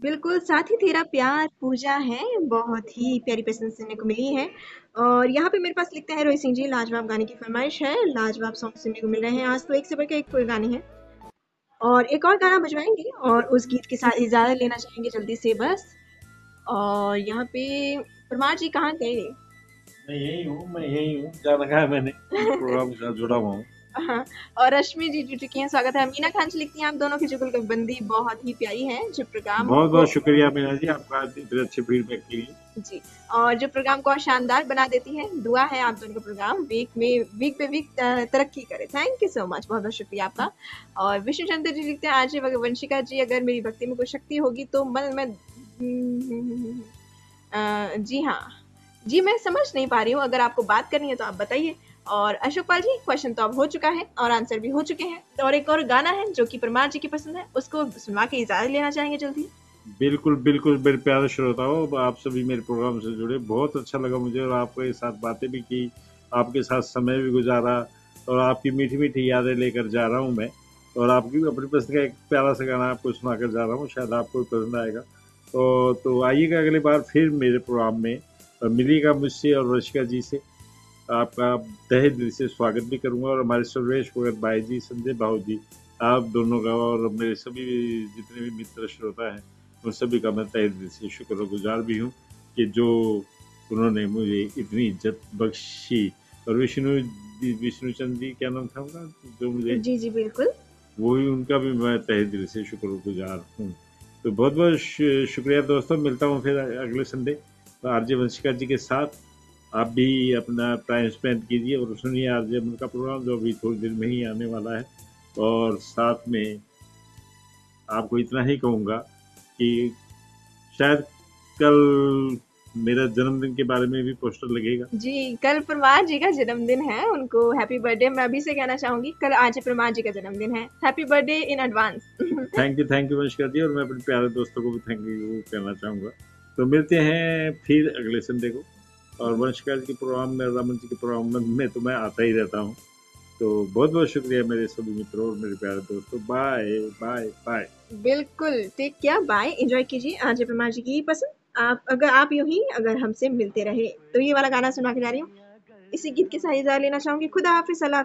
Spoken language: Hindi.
बिल्कुल, साथ ही तेरा प्यार पूजा है, बहुत ही प्यारी पसंद सुनने को मिली है। और यहाँ पे मेरे पास लिखते हैं रोहित सिंह जी, लाजवाब गाने की फरमाइश है, लाजवाब सॉन्ग सुनने को मिल रहे हैं। आज तो एक से बढ़ के एक पूरे गाने हैं और एक और गाना बजवाएंगे और उस गीत के साथ इजाज़त लेना चाहेंगे जल्दी से बस। और यहाँ पे परमार जी कहाँ गए? मैं यही हूँ, क्या रखा है मैंने प्रोग्राम के साथ जुड़ा हुआ हूँ। हाँ, और रश्मि जी जुड़ चुकी हैं, स्वागत है। मीना खान जी लिखती हैं, आप दोनों की जुगलबंदी बहुत ही प्यारी है, जो प्रोग्राम बहुत को बहुत शुक्रिया मीना जी आपका इतने अच्छे फीडबैक के लिए। जी, और जो प्रोग्राम को और शानदार बना देती है। दुआ है आप दोनों का प्रोग्राम वीक पे वीक तरक्की करे। थैंक यू सो मच, बहुत बहुत शुक्रिया आपका। और विष्णु चंद्र जी लिखते हैं, आज वंशिका जी, अगर मेरी भक्ति में कोई शक्ति होगी तो मन में जी हाँ, जी मैं समझ नहीं पा रही हूँ, अगर आपको बात करनी है तो आप बताइए। और अशोक पाल जी, क्वेश्चन तो अब हो चुका है और आंसर भी हो चुके हैं, तो और एक और गाना है जो कि परमार जी की पसंद है, उसको सुनवा के इजाजत लेना चाहेंगे जल्दी। बिल्कुल बिल्कुल मेरे प्यारे श्रोताओं, आप सभी मेरे प्रोग्राम से जुड़े, बहुत अच्छा लगा मुझे और आपके साथ बातें भी की, आपके साथ समय भी गुजारा और आपकी मीठी मीठी यादें लेकर जा रहा हूँ मैं। और आपकी अपनी पसंद का एक प्यारा सा गाना आपको सुना कर जा रहा हूँ, शायद आपको भी पसंद आएगा। तो आइएगा अगली बार फिर मेरे प्रोग्राम में और मिलिएगा मुझसे और रशिका जी से। आपका तहे दिल से स्वागत भी करूंगा और हमारे सर्वेश भगत भाई जी, संजय भाऊ जी, आप दोनों का और मेरे सभी जितने भी मित्र श्रोता हैं उन सभी का मैं तहे दिल से शुक्रगुजार भी हूँ कि जो उन्होंने मुझे इतनी इज्जत बख्शी। और विष्णुचंद जी, क्या नाम था उनका, जो मुझे, जी जी बिल्कुल। वही उनका भी मैं तहे दिल से शुक्रगुजार हूँ। तो बहुत बहुत शुक्रिया दोस्तों, मिलता हूँ फिर अगले संडे आरजे वंशिका जी के साथ। आप भी अपना टाइम स्पेंड कीजिए और सुनिए आरजे अमन का प्रोग्राम, जो अभी थोड़ी देर में ही आने वाला है। और साथ में आपको इतना ही कहूँगा कि शायद कल मेरा जन्मदिन के बारे में भी पोस्टर लगेगा। जी, कल परमार जी का जन्मदिन है, उनको हैप्पी बर्थडे मैं अभी से कहना चाहूंगी। कल आज परमार जी का जन्मदिन है, happy birthday in advance. Thank you Vanshika जी, और मैं अपने प्यारे दोस्तों को भी थैंक यू कहना चाहूँगा। तो मिलते हैं फिर अगले संडे को। और वंशिका जी के प्रोग्राम में, रमन जी के प्रोग्राम में तो मैं आता ही रहता हूँ। तो बहुत बहुत शुक्रिया मेरे सभी मित्रों और मेरे प्यारे दोस्तों। Bye bye bye. बिल्कुल, टेक केयर, बाय, एंजॉय कीजिए आज परमार जी की पसंद। आप यूं ही अगर हमसे मिलते रहे तो ये वाला गाना सुना के जा रही हूँ, इसी गीत के साथ इजाज़त लेना चाहूंगी। खुदा हाफिज, अल्लाह